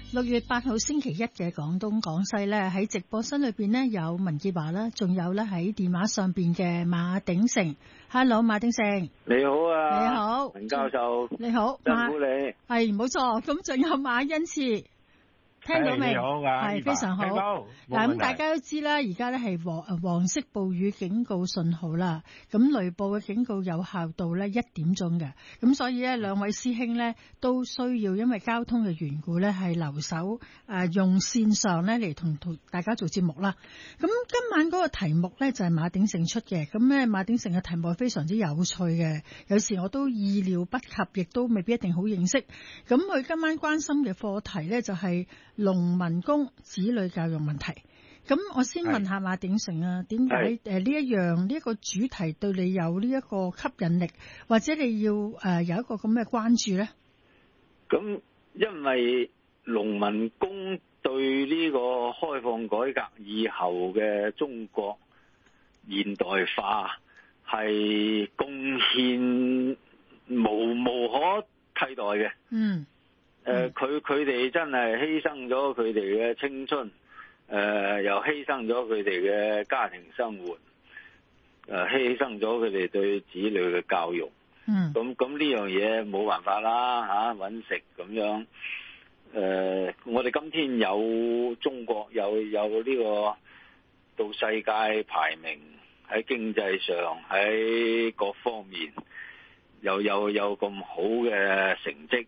6月8號星期一嘅廣東廣西咧，喺直播室裏邊呢，有文潔華啦，仲有咧喺電話上邊嘅馬鼎盛。Hello， 馬鼎盛。 你好啊， 你好， 文教授。 你好， 辛苦你。 係冇錯，咁仲有馬恩賜。聽到未？係非常好。嗱，咁大家都知啦，而家咧係黃色暴雨警告信號啦。咁雷暴嘅警告有效到咧1點鐘嘅。咁所以咧，兩位師兄咧都需要因為交通嘅緣故咧，係留守用線上咧嚟同大家做節目啦。咁今晚嗰個題目咧就係馬鼎盛出嘅。咁咧馬鼎盛嘅題目係非常之有趣嘅，有時我都意料不及，亦都未必一定好認識。咁佢今晚關心嘅課題咧就係農民工子女教育問題。咁我先問下馬鼎盛啊，點解呢一個主題對你有呢一個吸引力，或者你要有一個咁嘅關注咧？ 咁因為農民工對呢個開放改革以後嘅中國現代化係貢獻無可替代嘅。佢哋真係犧牲咗佢哋嘅青春，又犧牲咗佢哋嘅家庭生活，犧牲咗佢哋對子女嘅教育。咁呢樣嘢冇辦法啦，搵食咁樣。我哋今天有中國有呢個到世界排名，喺經濟上喺各方面有咁好嘅成績。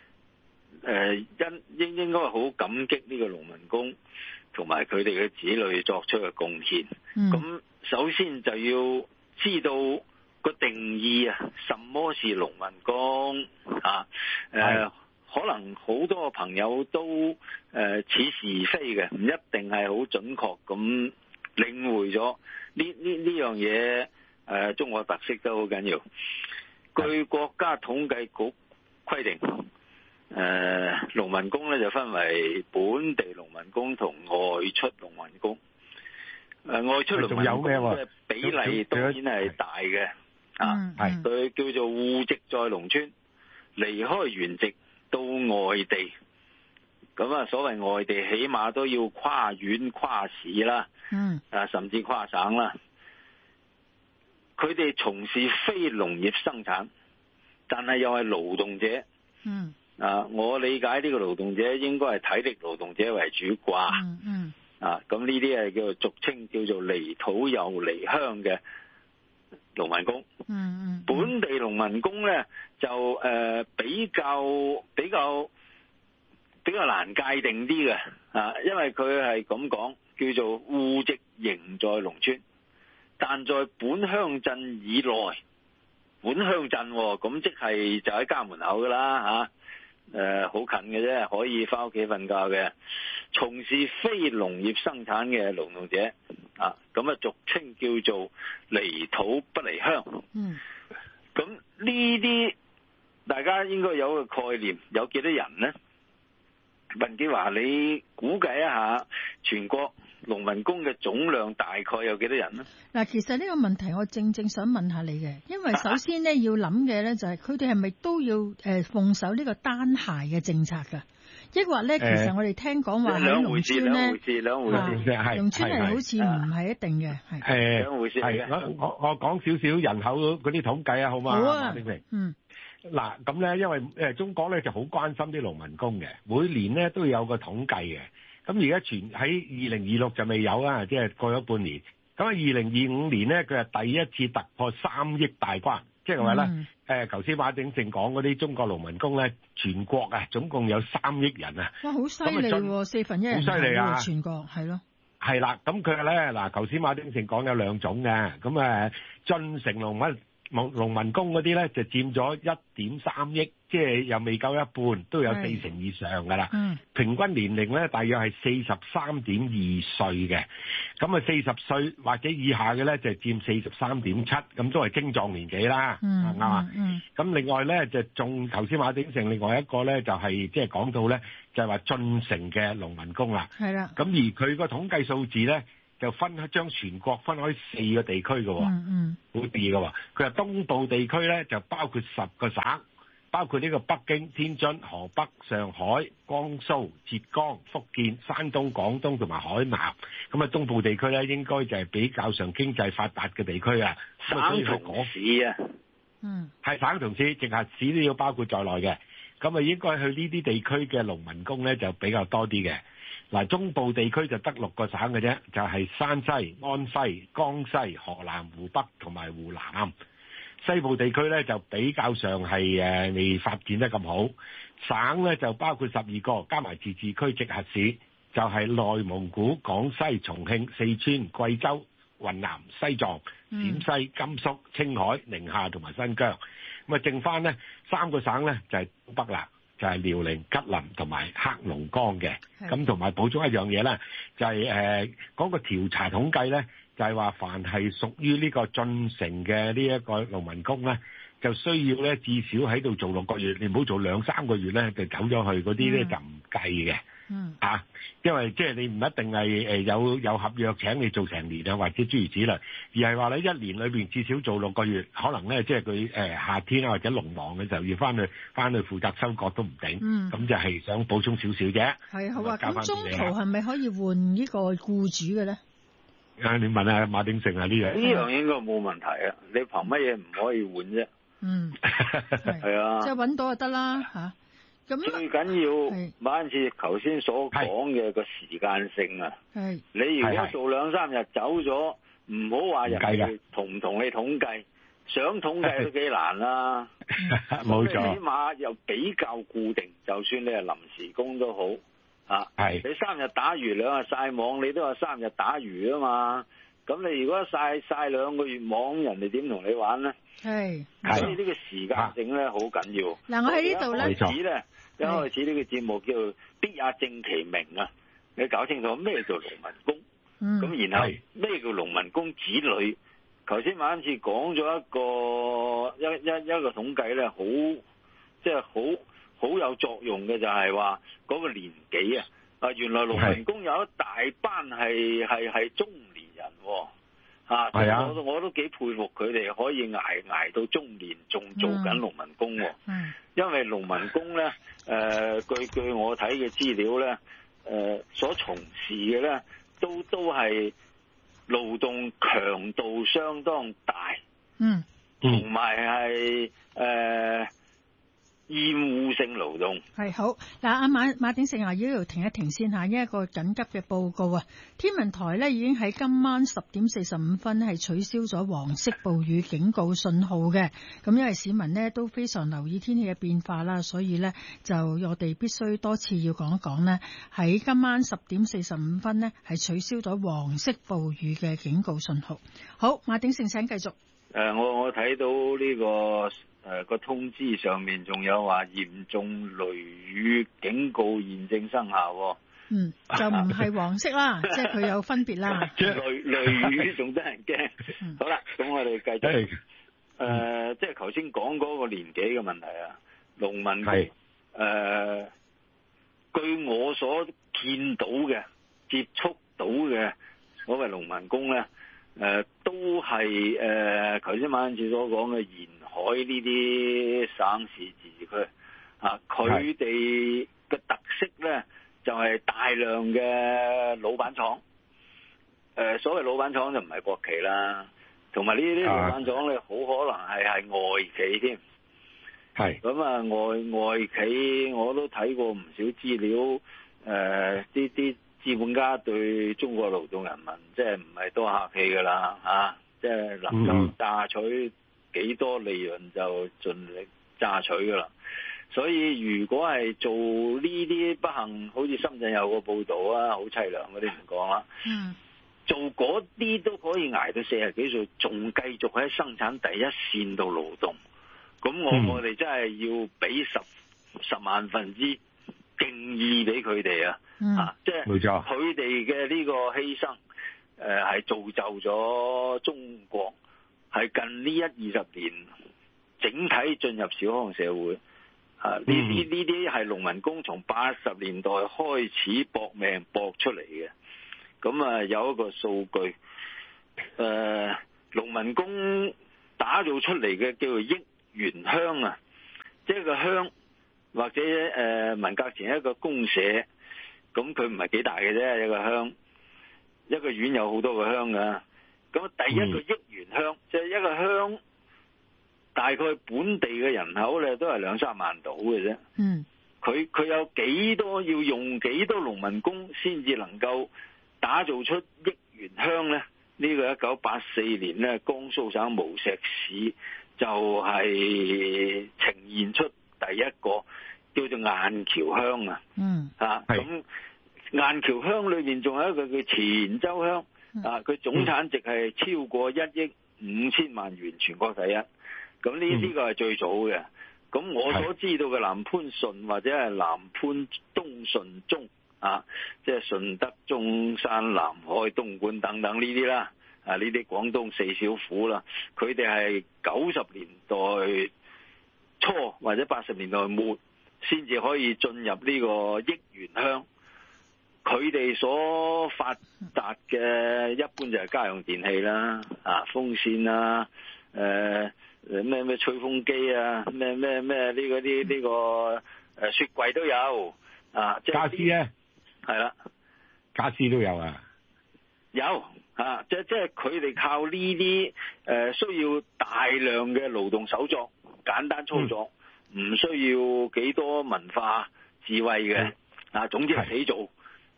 應該好感激呢個農民工同埋佢哋嘅子女作出嘅貢獻。咁首先就要知道個定義啊，什麼是農民工啊？可能好多朋友都似是非嘅，唔一定係好準確咁領會咗呢樣嘢。中國特色都好緊要。據國家統計局規定，農民工咧就分為本地農民工同外出農民工。外出農民工嘅比例當然係大嘅。佢叫做戶籍在農村，離開原籍到外地。咁所謂外地起碼都要跨縣跨市啦，甚至跨省啦。佢哋從事非農業生產，但係又係勞動者。我理解呢個勞動者應該係體力勞動者為主啩。咁呢啲係叫做俗稱叫做離土又離鄉嘅農民工。本地農民工咧就比較難界定啲嘅，因為佢係咁講，叫做戶籍仍在農村，但在本鄉鎮以內。本鄉鎮咁即係就喺家門口噶啦好近嘅啫，可以翻屋企瞓覺嘅。從事非農業生產嘅勞動者咁俗稱叫做離土不離鄉。咁呢啲大家應該有個概念，有幾多人呢？文潔華，你估計一下全國農民工嘅總量大概有幾多人呢？ 嗱，其實呢個問題我正想問下你嘅，因為首先呢要諗嘅呢就係佢哋係咪都要奉守呢個單孩嘅政策㗎？抑或呢，其實我哋聽講話喺農村呢， 兩回事， 農村係好似唔係一定嘅，係兩回事。 我講少少人口嗰啲統計啊，好嘛？ 好啊， 嗱，咁咧，因為中國咧就好關心啲農民工嘅，每年咧都有個統計嘅。咁而家喺2026就未有啊，即係過咗半年。咁2025年咧，佢係第一次突破3億大關，即係話咧，頭先馬鼎盛講嗰啲中國農民工咧，全國啊總共有3億人啊。 哇，好犀利喎！1/4 好犀利啊！ 全國係咯。 係啦，咁佢咧嗱，頭先馬鼎盛講有2種嘅，咁進城農民工嗰啲咧就佔咗1.3億，即係又未夠一半，都有40%以上噶啦。平均年齡咧大約係43.2歲嘅，咁40歲或者以下嘅咧就佔43.7%，咁都係精壯年紀啦，啱嘛？咁另外咧就仲頭先馬鼎盛另外一個咧就係即係講到咧就係話進城嘅農民工啦。係啦。咁而佢個統計數字咧，就將全國分開4個地區嘅，好啲嘅。佢話東部地區咧就包括10個省， 包括呢個北京、天津、河北、上海、江蘇、浙江、福建、山東、廣東同埋海南。咁啊，東部地區咧應該就係比較上經濟發達嘅地區啊。 省同市啊， 係省同市，直轄市都要包括在內嘅。咁啊，應該去呢啲地區嘅農民工咧就比較多啲嘅。嗱，中部地區就得6個省嘅啫，就係山西、安徽、江西、河南、湖北同埋湖南。西部地區咧就比較上係未發展得咁好，省咧就包括12個，加埋自治區直轄市就係內蒙古、廣西、重慶、四川、貴州、雲南、西藏、陝西、甘肅、青海、寧夏同埋新疆。咁啊，剩翻呢3個省咧就係東北啦，就係遼寧、吉林同埋黑龍江嘅。咁同埋補充一樣嘢咧，就係講個調查統計咧。就係話，凡係屬於呢個進城嘅呢一個農民工咧，就需要咧至少喺度做6個月，你唔好做2-3個月咧就走咗去，嗰啲咧就唔計嘅。因為即係你唔一定係有合約請你做成年啊，或者諸如此類，而係話你1年裏邊至少做6個月，可能咧即係佢夏天啊或者農忙嘅時候要翻去負責收割都唔定。咁就係想補充少少啫。 係好啊，咁中途係咪可以換呢個僱主嘅咧？ 你問下馬鼎盛啊，呢樣應該冇問題啊！你憑乜嘢唔可以換啫？係啊， 即係揾到就得啦嚇。咁最緊要馬恩賜頭先所講嘅個時間性啊。你如果做2-3日走咗，唔好話人哋同唔同你統計，想統計都幾難啦。 冇錯， 起碼又比較固定，就算你係臨時工都好。你3日打魚2日曬網，你都有3日打魚啊嘛。咁你如果曬2個月網，人哋點同你玩咧？所以呢個時間性咧好緊要。 嗱，我喺呢度咧， 一開始呢個節目叫做必也正其名啊！你搞清楚咩叫農民工？咁然後咩叫農民工子女？頭先馬恩賜講咗一個統計咧，好有作用嘅，就係話嗰個年紀啊！原來農民工有一大班係中年人喎，我都幾佩服佢哋可以捱到中年仲做緊農民工喎。因為農民工咧，據我睇嘅資料咧，所從事嘅咧都係勞動強度相當大，同埋係厭惡性勞動。係好嗱，阿馬鼎盛話要呢度停一停先吓，一個緊急嘅報告啊！天文台咧已經喺今晚10點45分係取消咗黃色暴雨警告信號嘅。咁因為市民呢都非常留意天氣嘅變化啦，所以咧就我哋必須多次要講一講呢，喺今晚10點45分呢係取消咗黃色暴雨嘅警告信號。好，馬鼎盛請繼續。 我睇到呢個通知上面仲有話嚴重雷雨警告現正生效。 就唔係黃色啦，即係佢有分別啦。 雷雨仲得人驚。好啦，咁我哋繼續。即係頭先講嗰個年紀嘅問題啊，農民據我所見到嘅、接觸到嘅所謂農民工咧，都係頭先馬恩賜所講嘅沿海呢啲省市自治區啊，佢哋嘅特色咧就係大量嘅老闆廠。所謂老闆廠就唔係國企啦，同埋呢啲老闆廠咧好可能係外企添。咁啊，外企我都睇過唔少資料，啲資本家對中國勞動人民即係唔係多客氣噶啦，即係能夠榨取幾多利潤就盡力榨取噶啦。所以如果係做呢啲不幸，好似深圳有個報道啊，好凄涼嗰啲唔講啦。做嗰啲都可以捱到40幾歲，仲繼續喺生產第一線度勞動。咁我哋真係要俾十萬分之敬意俾佢哋啊！即係佢哋嘅呢個犧牲，係造就咗中國係近呢20年整體進入小康社會。呢啲係農民工從80年代開始搏命搏出嚟嘅。咁有一個數據，農民工打造出嚟嘅叫做億元香啊， 即係個鄉或者文革前一個公社，咁佢唔係幾大嘅啫，一個鄉，一個縣有好多個鄉噶。咁第一個億元鄉，即係一個鄉，大概本地嘅人口咧都係2-3萬度嘅啫。佢有幾多要用幾多農民工先至能夠打造出億元鄉咧？呢個1984年咧，江蘇省無錫市就係呈現出第一個叫做雁橋鄉啊。咁雁橋鄉裏面仲有一個叫錢州鄉啊，佢總產值係超過1億5千萬元，全國第一。咁呢個係最早嘅。咁我所知道嘅南番順或者係南番東順中啊，即係順德、中山、南海、東莞等等呢啲啦，啊呢啲廣東四小府啦，佢哋係90年代初或者80年代末先至可以進入呢個億元鄉。佢哋所發達嘅一般就係家用電器啦，啊風扇啦，咩吹風機啊，咩呢個雪櫃都有啊，即係家私咧， 係啦， 家私都有啊， 有啊，即係佢哋靠呢啲需要大量嘅勞動手作，簡單操作，唔需要幾多文化智慧嘅啊，總之係死做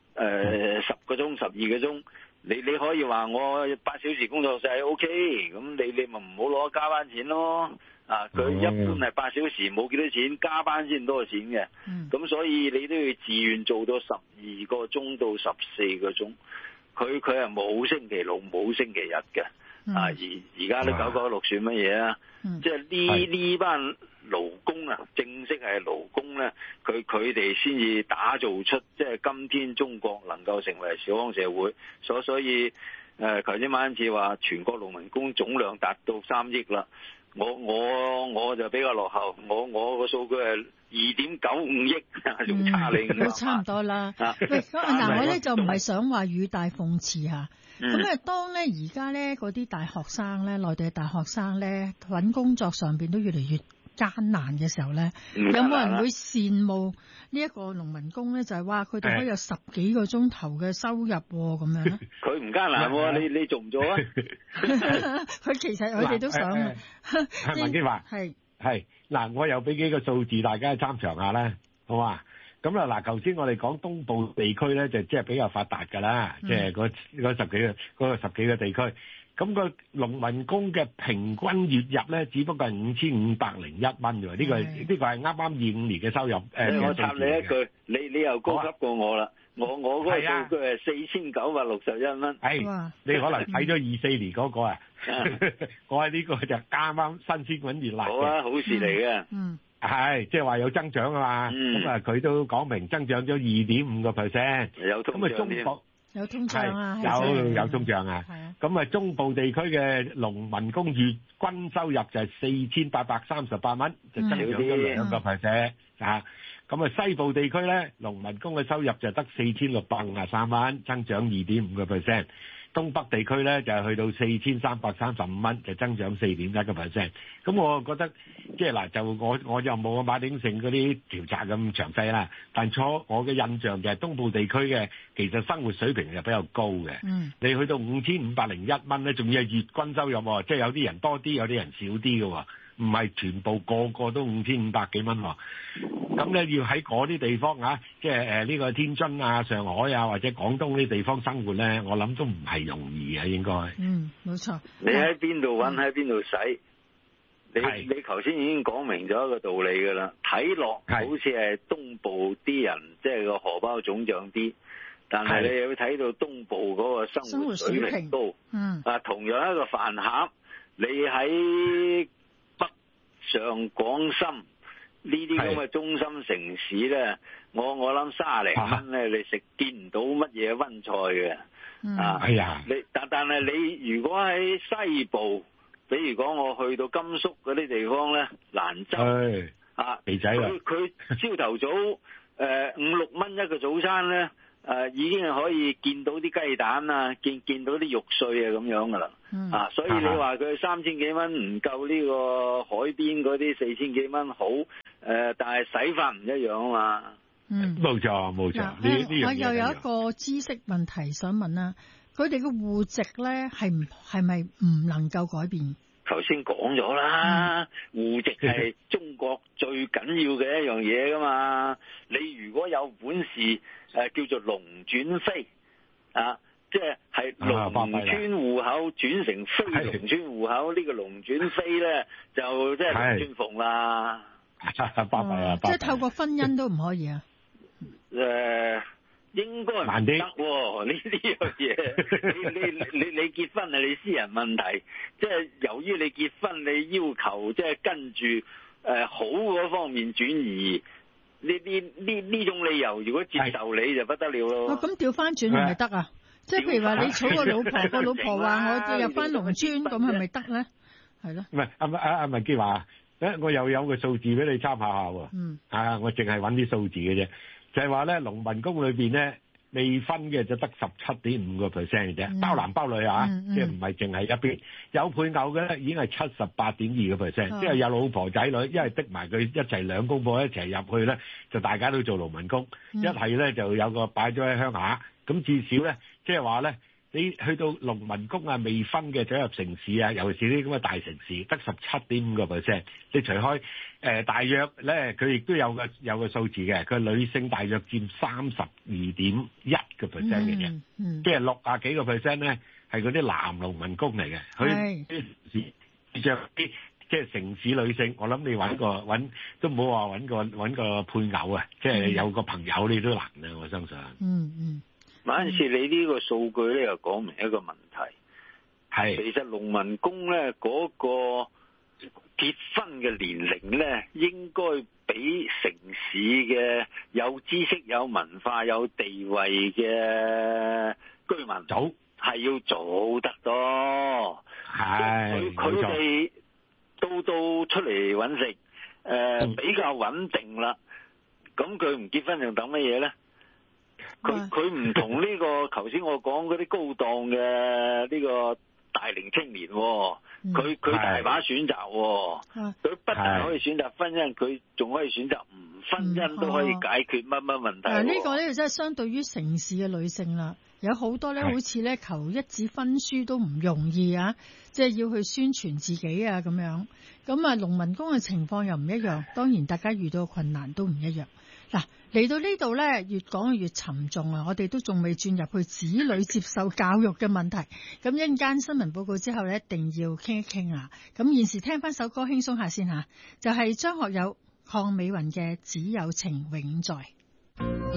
10個鐘、12個鐘。你可以話我8小時工作制 OK， 咁你咪唔好攞加班錢咯。啊，佢一般係8小時冇幾多錢，加班先多錢嘅。咁所以你都要自願做到12個鐘到14個鐘。佢係冇星期六冇星期日嘅。啊，而家都996算乜嘢啊？即係呢班勞工啊，正式係勞工咧，佢哋先至打造出即係今天中國能夠成為小康社會。所以頭先馬恩賜話全國農民工總量達到3億啦。我就比較落後，我個數據係2.95億，仲差你都差唔多啦。喂，嗱我咧就唔係想話語帶諷刺嚇。咁當咧而家咧嗰啲大學生咧，內地嘅大學生咧揾工作上邊都越嚟越艱難嘅時候咧，有冇人會羨慕呢一個農民工咧？就係話佢哋可以有10幾個鐘頭嘅收入咁樣咧？ 佢唔艱難喎，你做唔做啊？ 佢其實佢哋都想啊。 文基華係嗱，我又俾幾個數字大家參詳下啦，好嘛？咁啦，嗱，頭先我哋講東部地區咧，就即係比較發達㗎啦，即係嗰十幾個地區。咁個農民工嘅平均月入咧，只不過係5501蚊啫喎。呢個係啱啱25年嘅收入。 我插你一句，你又高級過我啦。我嗰個數據係4961蚊。 你可能睇咗24年嗰個啊。我喺呢個就啱啱新鮮滾熱辣嘅。好啊， 好事嚟嘅。 係，即係話有增長啊嘛。咁啊，佢都講明增長咗2.5%。 有通脹添。 有通脹啊， 有通脹啊。咁啊，中部地區嘅農民工月均收入就係4838蚊，就增長咗2%啊。咁啊，西部地區咧，農民工嘅收入就得4653蚊，增長2.5%。東北地區咧就係去到4335蚊，就增長4.1%。咁我覺得即係嗱，就我就冇馬鼎盛嗰啲調查咁詳細啦。但我嘅印象就係東部地區嘅其實生活水平就比較高嘅。你去到5501蚊咧，仲要係月均收入喎，即係有啲人多啲，有啲人少啲嘅喎。唔係全部個個都5500幾蚊喎，咁咧要喺嗰啲地方啊，即係呢個天津啊、上海啊或者廣東呢啲地方生活咧，我諗都唔係容易嘅應該。 冇錯。 你喺邊度揾喺邊度使？你頭先已經講明咗一個道理㗎啦，睇落好似係東部啲人即係個荷包腫脹啲，但係你要睇到東部嗰個生活水平高。同樣一個飯盒，你喺上廣深呢啲咁嘅中心城市咧，我諗30零蚊咧，你食見唔到乜嘢溫菜嘅。但係你如果喺西部，比如講我去到甘肅嗰啲地方咧，蘭州肥仔佢朝頭早5-6蚊一個早餐咧， 已經係可以見到啲雞蛋啊，見到啲肉碎啊咁樣噶啦。所以你話佢3000幾蚊唔夠呢個海邊嗰啲4000幾蚊好，但係使法唔一樣啊嘛。 冇錯。 我又有一個知識問題想問啦，佢哋嘅戶籍咧係咪唔能夠改變？ 頭先講咗啦，戶籍係中國最緊要嘅一樣嘢噶嘛。你如果有本事叫做龍轉飛即係農村戶口轉成非農村戶口，呢個龍轉飛咧就即係龍轉鳳啦。 即係透過婚姻都唔可以啊？ 應該唔得喎，呢樣嘢，你結婚係你私人問題，即係由於你結婚，你要求即係跟住好嗰方面轉移，呢種理由，如果接受你就不得了咯。咁調翻轉係咪得啊？即係譬如話你娶個老婆，個老婆話我入翻農村，咁係咪得咧？係咯。唔係阿文潔華，我又有個數字俾你參考下喎。我淨係揾啲數字嘅啫。就係話咧，農民工裏邊咧未婚嘅就得17.5%嘅啫，包男包女即係唔係淨係一邊。有配偶嘅咧已經係78.2%，即係有老婆仔女，一係逼埋佢一齊兩公婆一齊入去咧，就大家都做農民工。一係咧就有個擺咗喺鄉下，咁至少咧即係話咧，你去到農民工未婚嘅走入城市尤其是呢啲咁嘅大城市，得17.5%。你除開大約咧，佢亦都有個數字嘅，佢女性大約佔32.1%嘅啫，即係60幾個%咧係嗰啲男農民工嚟嘅。佢着啲即係城市女性，我諗你揾都唔好話揾個配偶即係有個朋友你都難啊！我相信。 有陣時你呢個數據咧又講明一個問題，其實農民工咧嗰個結婚嘅年齡咧，應該比城市嘅有知識、有文化、有地位嘅居民早，係要早得多。佢哋到出嚟揾食，比較穩定啦。咁佢唔結婚仲等乜嘢咧？佢唔同呢個頭先我講嗰啲高檔嘅呢個大齡青年，佢大把選擇，佢不但可以選擇婚姻，佢仲可以選擇唔婚姻都可以解決乜問題。 呢個咧真係相對於城市嘅女性啦，有好多咧好似咧求一紙婚書都唔容易啊，即係要去宣傳自己啊咁樣。咁農民工嘅情況又唔一樣，當然大家遇到嘅困難都唔一樣。嗱，嚟到呢度咧，越講越沉重啊！我哋都仲未轉入去子女接受教育嘅問題。咁一陣間新聞報告之後咧，一定要傾一傾啊！咁現時聽翻首歌輕鬆下先吓，就係張學友、鄺美雲嘅《只有情永在》。